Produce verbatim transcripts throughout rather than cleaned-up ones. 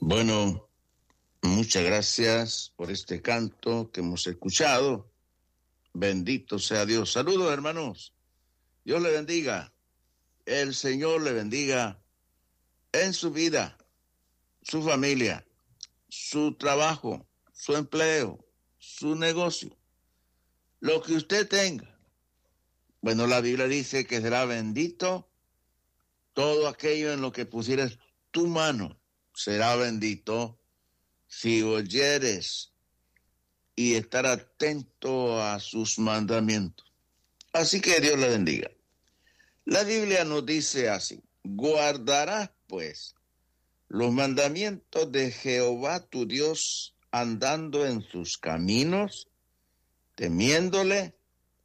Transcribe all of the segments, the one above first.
Bueno, muchas gracias por este canto que hemos escuchado. Bendito sea Dios. Saludos, hermanos. Dios le bendiga. El Señor le bendiga en su vida, su familia, su trabajo, su empleo, su negocio, lo que usted tenga. Bueno, la Biblia dice que será bendito todo aquello en lo que pusieras tu mano. Será bendito si oyeres y estar atento a sus mandamientos. Así que Dios le bendiga. La Biblia nos dice así: guardarás pues los mandamientos de Jehová tu Dios, andando en sus caminos, temiéndole,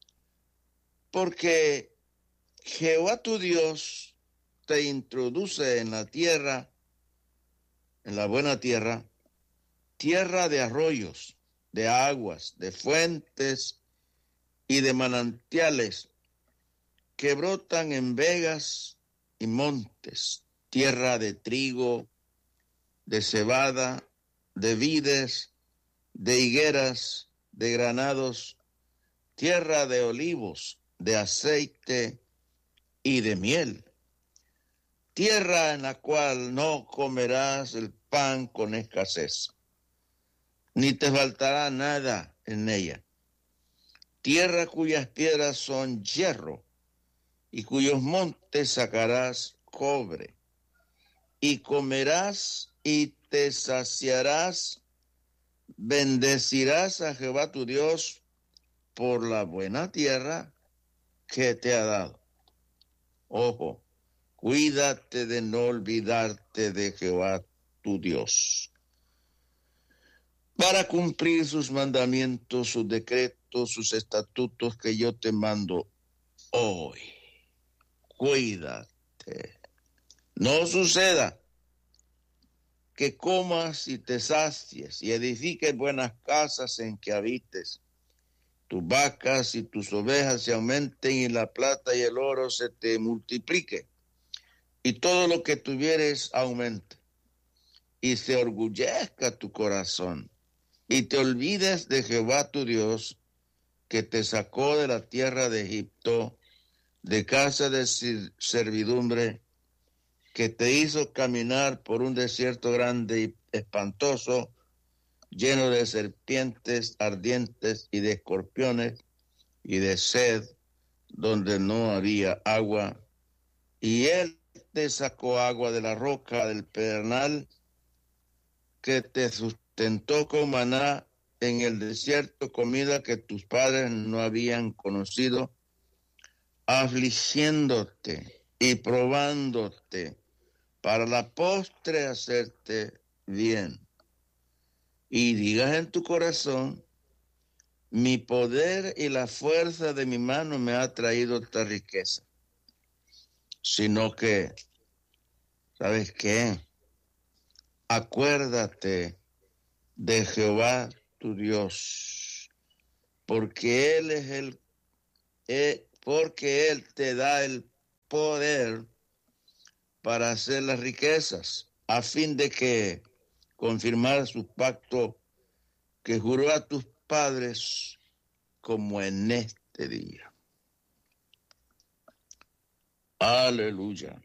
porque Jehová tu Dios te introduce en la tierra, en la buena tierra, tierra de arroyos, de aguas, de fuentes y de manantiales que brotan en vegas y montes, tierra de trigo, de cebada, de vides, de higueras, de granados, tierra de olivos, de aceite y de miel, tierra en la cual no comerás el pan con escasez, ni te faltará nada en ella, tierra cuyas piedras son hierro, y cuyos montes sacarás cobre, y comerás y te saciarás, bendecirás a Jehová tu Dios por la buena tierra que te ha dado. Ojo, cuídate de no olvidarte de Jehová tu Dios, para cumplir sus mandamientos, sus decretos, sus estatutos que yo te mando hoy. Cuídate. No suceda que comas y te sacies y edifiques buenas casas en que habites. Tus vacas y tus ovejas se aumenten y la plata y el oro se te multiplique. Y todo lo que tuvieres aumente. Y se orgullezca tu corazón. Y te olvides de Jehová tu Dios, que te sacó de la tierra de Egipto, de casa de servidumbre, que te hizo caminar por un desierto grande y espantoso, lleno de serpientes ardientes y de escorpiones y de sed, donde no había agua. Y él te sacó agua de la roca del pedernal, que te sustentó con maná en el desierto, comida que tus padres no habían conocido, afligiéndote y probándote, para la postre hacerte bien. Y digas en tu corazón: mi poder y la fuerza de mi mano me ha traído esta riqueza. Sino que, ¿sabes qué? Acuérdate de Jehová tu Dios, porque Él es el, eh, porque Él te da el poder para hacer las riquezas, a fin de que confirmar su pacto que juró a tus padres, como en este día. Aleluya.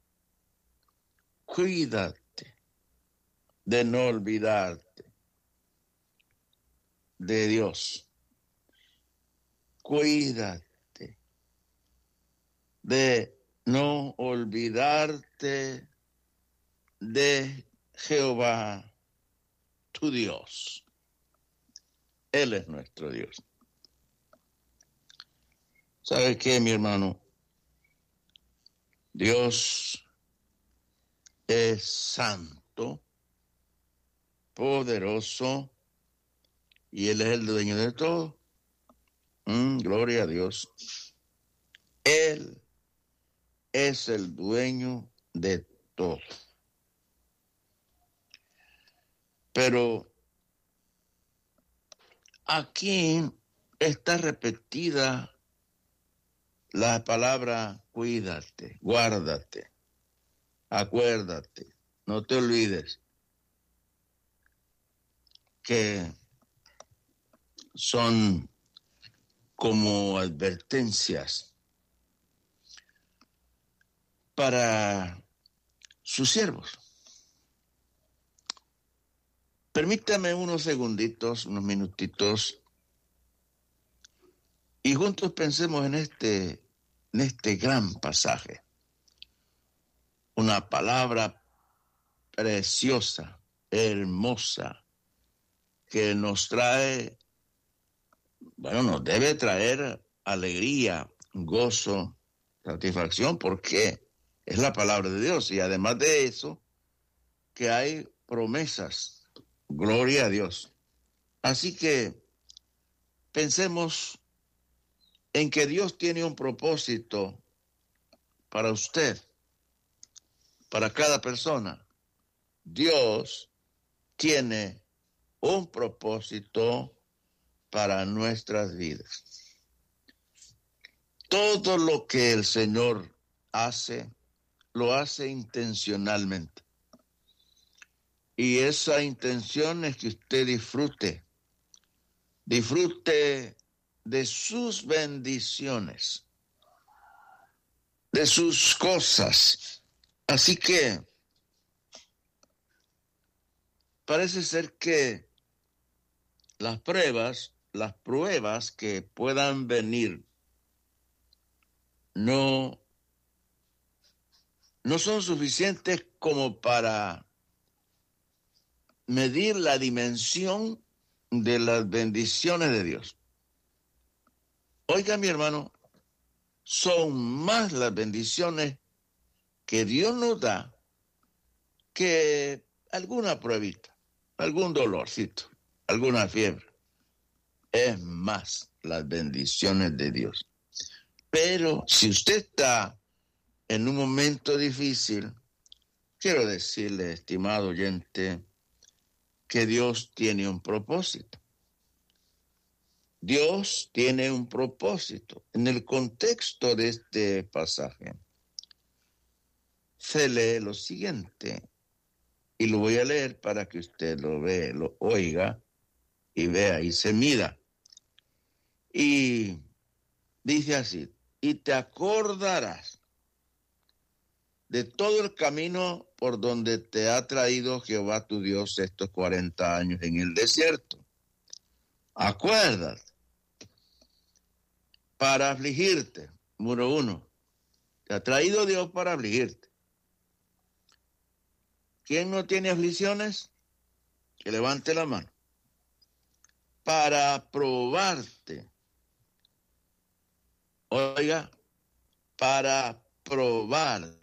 Cuídate de no olvidarte de Dios. Cuídate de no olvidarte de Jehová tu Dios. Él es nuestro Dios. ¿Sabe qué, mi hermano? Dios es santo, poderoso, y Él es el dueño de todo. Mm, gloria a Dios. Él es el dueño de todo. Pero aquí está repetida la palabra cuídate, guárdate, acuérdate, no te olvides. que son como advertencias para sus siervos. Permítame unos segunditos, unos minutitos, y juntos pensemos en este, en este gran pasaje. Una palabra preciosa, hermosa, que nos trae, bueno, nos debe traer alegría, gozo, satisfacción, porque es la palabra de Dios. Y además de eso, que hay promesas. Gloria a Dios. Así que pensemos en que Dios tiene un propósito para usted, para cada persona. Dios tiene un propósito para nuestras vidas. Todo lo que el Señor hace, lo hace intencionalmente. Y esa intención es que usted disfrute, disfrute de sus bendiciones, de sus cosas. Así que parece ser que las pruebas, las pruebas que puedan venir no, no son suficientes como para medir la dimensión de las bendiciones de Dios. Oiga, mi hermano, son más las bendiciones que Dios nos da que alguna pruebita, algún dolorcito, alguna fiebre. Es más las bendiciones de Dios. Pero si usted está en un momento difícil, quiero decirle, estimado oyente, que Dios tiene un propósito. Dios tiene un propósito. En el contexto de este pasaje, se lee lo siguiente, y lo voy a leer para que usted lo vea, lo oiga, y vea y se mida. Y dice así, y te acordarás de todo el camino por donde te ha traído Jehová tu Dios estos cuarenta años en el desierto. Acuérdate, para afligirte, número uno, te ha traído Dios para afligirte. ¿Quién no tiene aflicciones? Que levante la mano. Para probarte. Oiga, para probarte.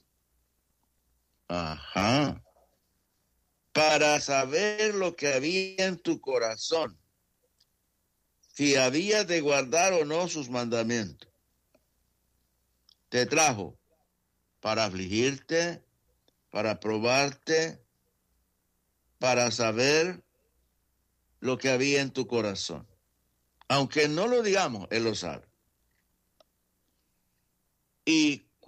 Ajá. Para saber lo que había en tu corazón. Si habías de guardar o no sus mandamientos. Te trajo para afligirte, para probarte, para saber lo que había en tu corazón. Aunque no lo digamos, Él lo sabe. Y